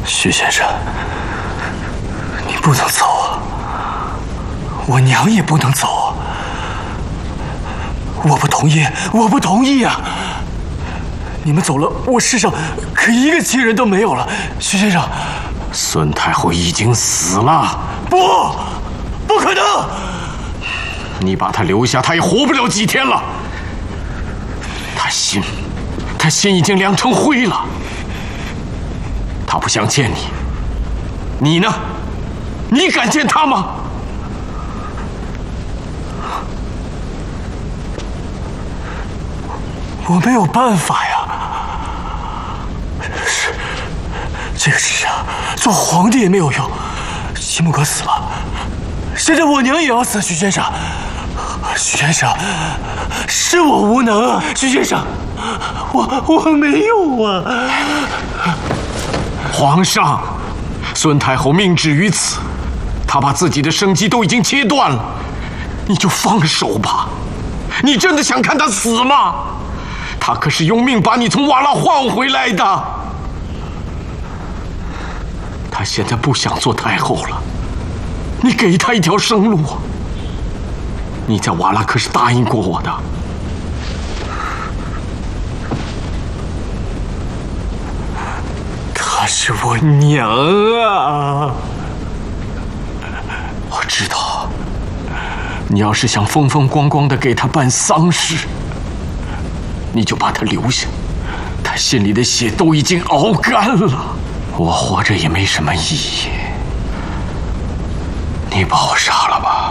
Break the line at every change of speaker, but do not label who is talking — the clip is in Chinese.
徐先生，你不能走啊！我娘也不能走啊！我不同意，我不同意啊！你们走了，我世上可一个亲人都没有了。徐先生，
孙太后已经死了。
不可能！
你把她留下，她也活不了几天了。她心已经凉成灰了。她不想见你，你呢？你敢见她吗？
我没有办法呀。这个世上做皇帝也没有用，秦穆可死了，现在我娘也要死。徐先生，徐先生，是我无能啊！徐先生，我没有啊！
皇上，孙太后命至于此，她把自己的生机都已经切断了，你就放手吧。你真的想看她死吗？她可是用命把你从瓦剌换回来的。她现在不想做太后了，你给她一条生路啊！你在瓦剌可是答应过我的。
她是我娘啊！
我知道，你要是想风风光光的给她办丧事，你就把她留下，她心里的血都已经熬干了，我活着也没什么意义。你把我杀了吧。